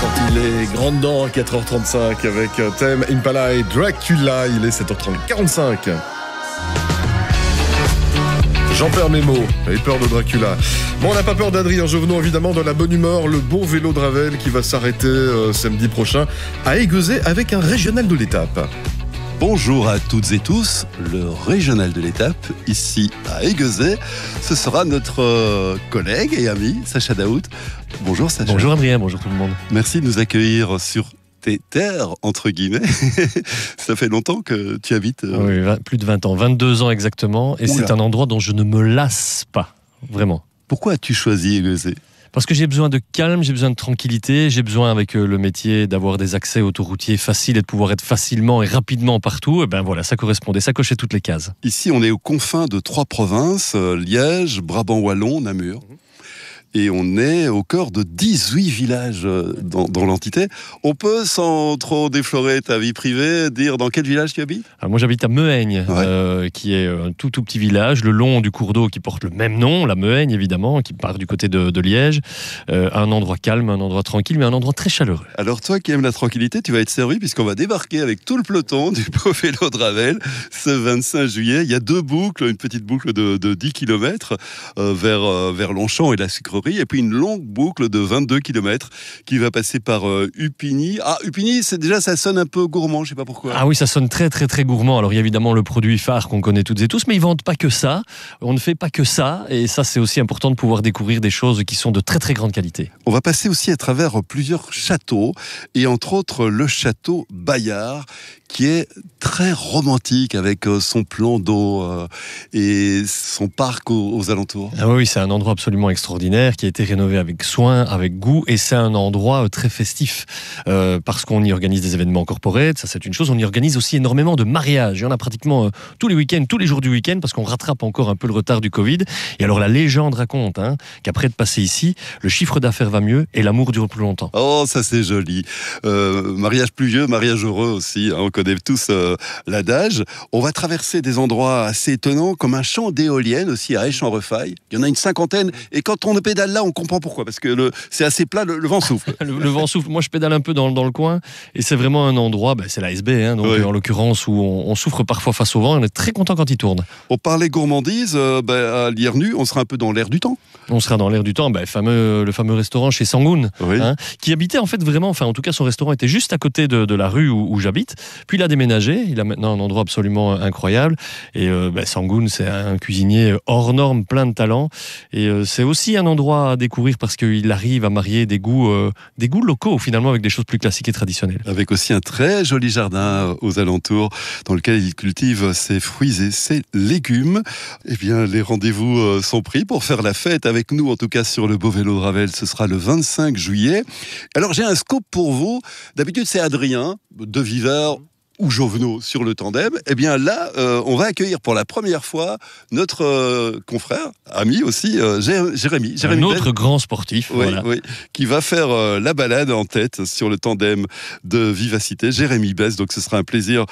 sorti les grandes dents à 4h35 avec Tame Impala et Dracula. Il est 7h45. J'en perds mes mots, j'ai peur de Dracula. Bon, on n'a pas peur d'Adrien Jovenot, évidemment, dans la bonne humeur. Le beau vélo de Ravel qui va s'arrêter samedi prochain à Aiguezet avec un régional de l'étape. Bonjour à toutes et tous, le régional de l'étape, ici à Aiguezet. Ce sera notre collègue et ami Sacha Daoud. Bonjour Sacha. Bonjour Adrien, bonjour tout le monde. Merci de nous accueillir sur tes terres, entre guillemets. Ça fait longtemps que tu habites Oui, plus de 20 ans, 22 ans exactement. Et c'est un endroit dont je ne me lasse pas, vraiment. Pourquoi as-tu choisi Aiguezet ? Parce que j'ai besoin de calme, j'ai besoin de tranquillité, j'ai besoin avec le métier d'avoir des accès autoroutiers faciles et de pouvoir être facilement et rapidement partout. Et ben voilà, ça correspondait, ça cochait toutes les cases. Ici, on est aux confins de 3 provinces, Liège, Brabant Wallon, Namur. Et on est au cœur de 18 villages dans l'entité. On peut, sans trop déflorer ta vie privée, dire dans quel village tu habites ? Alors moi j'habite à Mehaigne, qui est un tout petit village, le long du cours d'eau qui porte le même nom, la Mehaigne évidemment, qui part du côté de Liège. Un endroit calme, un endroit tranquille, mais un endroit très chaleureux. Alors toi qui aimes la tranquillité, tu vas être servi puisqu'on va débarquer avec tout le peloton du beau vélo de Ravel ce 25 juillet. Il y a 2 boucles, une petite boucle de 10 km vers Longchamp et la Sucrerie. Et puis une longue boucle de 22 km qui va passer par Upigny. Ah, Upigny, ça sonne un peu gourmand, je sais pas pourquoi. Ah oui, ça sonne très très très gourmand. Alors il y a évidemment le produit phare qu'on connaît toutes et tous, mais ils vendent pas que ça. On ne fait pas que ça, et ça c'est aussi important de pouvoir découvrir des choses qui sont de très très grande qualité. On va passer aussi à travers plusieurs châteaux, et entre autres le château Bayard, qui est très romantique avec son plan d'eau et son parc aux alentours. Ah oui, c'est un endroit absolument extraordinaire qui a été rénové avec soin, avec goût, et c'est un endroit très festif parce qu'on y organise des événements corporate, ça c'est une chose. On y organise aussi énormément de mariages. Il y en a pratiquement tous les week-ends, tous les jours du week-end, parce qu'on rattrape encore un peu le retard du Covid. Et alors la légende raconte qu'après de passer ici, le chiffre d'affaires va mieux et l'amour dure plus longtemps. Oh, ça c'est joli. Mariage plus vieux, mariage heureux aussi. On connaît tous l'adage. On va traverser des endroits assez étonnants, comme un champ d'éoliennes aussi à Aix-en-Refaille. Il y en a une 50aine, et quand on pédale là, on comprend pourquoi, parce que c'est assez plat, le vent souffle. le vent souffle. Moi, je pédale un peu dans le coin, et c'est vraiment un endroit, c'est l'ASB, en l'occurrence, où on souffre parfois face au vent, et on est très content quand il tourne. On parlait gourmandise, à l'IRNU, on sera un peu dans l'air du temps. On sera dans l'air du temps, le fameux restaurant chez Sangoun, qui habitait en fait vraiment, en tout cas son restaurant était juste à côté de la rue où j'habite, puis il a déménagé, il a maintenant un endroit absolument incroyable, et Sangoun c'est un cuisinier hors norme, plein de talent, et c'est aussi un endroit à découvrir parce qu'il arrive à marier des goûts locaux finalement avec des choses plus classiques et traditionnelles. Avec aussi un très joli jardin aux alentours dans lequel il cultive ses fruits et ses légumes. Eh bien, les rendez-vous sont pris pour faire la fête avec nous, en tout cas sur le beau vélo de Ravel. Ce sera le 25 juillet. Alors, j'ai un scoop pour vous. D'habitude, c'est Adrien de Viveur ou Jovenot sur le tandem. Eh bien là, on va accueillir pour la première fois notre confrère, ami aussi, Jérémy. Un autre grand sportif. Qui va faire la balade en tête sur le tandem de Vivacité, Jérémy Besse. Donc ce sera un plaisir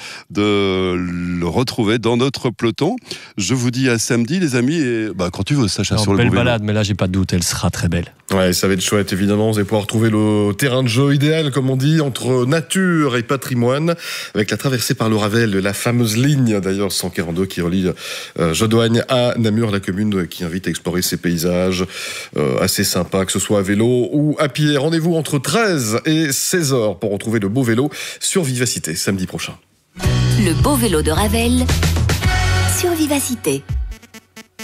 de le retrouver dans notre peloton. Je vous dis à samedi, les amis, et quand tu veux, Sacha, sur le belle balade, mais là, j'ai pas de doute, elle sera très belle. Ouais, ça va être chouette, évidemment. Vous allez pouvoir trouver le terrain de jeu idéal, comme on dit, entre nature et patrimoine, avec la traversée par le Ravel, la fameuse ligne d'ailleurs 142 qui relie Jodoigne à Namur, la commune qui invite à explorer ces paysages assez sympas, que ce soit à vélo ou à pied. Rendez-vous entre 13 et 16h pour retrouver le beau vélo sur Vivacité samedi prochain. Le beau vélo de Ravel sur Vivacité.